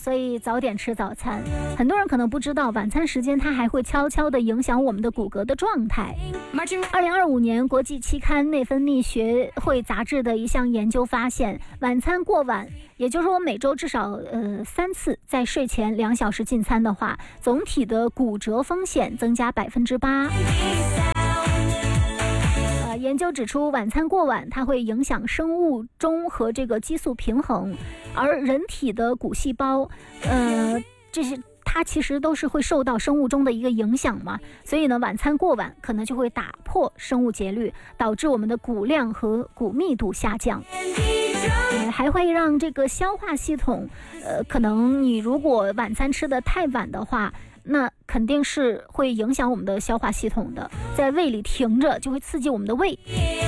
所以早点吃早餐。很多人可能不知道，晚餐时间它还会悄悄地影响我们的骨骼的状态。2025年国际期刊内分泌学会杂志的一项研究发现，晚餐过晚，也就是说我每周至少3次在睡前2小时进餐的话，总体的骨折风险增加8%。研究指出，晚餐过晚它会影响生物钟和这个激素平衡，而人体的骨细胞这些它其实都是会受到生物钟的一个影响嘛，所以呢，晚餐过晚可能就会打破生物节律，导致我们的骨量和骨密度下降，还会让这个消化系统，可能你如果晚餐吃得太晚的话，那肯定是会影响我们的消化系统的，在胃里停着就会刺激我们的胃。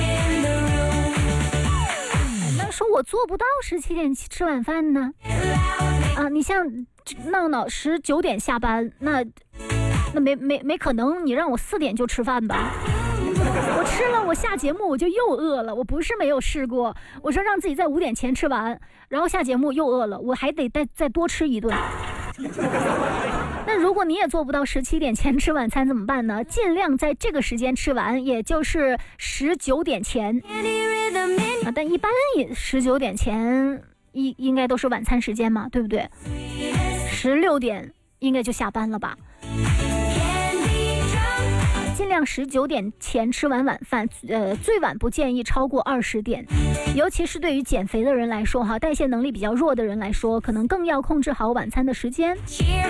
那说我做不到17点吃晚饭呢？你像闹闹19点下班，那没可能，你让我4点就吃饭吧？我吃了，我下节目我就又饿了。我不是没有试过，我说让自己在5点前吃完，然后下节目又饿了，我还得再多吃一顿。那如果你也做不到17点前吃晚餐怎么办呢？尽量在这个时间吃完，也就是19点前。但一般也19点前应该都是晚餐时间嘛，对不对？16点应该就下班了吧？尽量19点前吃完晚饭，最晚不建议超过20点。尤其是对于减肥的人来说，代谢能力比较弱的人来说，可能更要控制好晚餐的时间。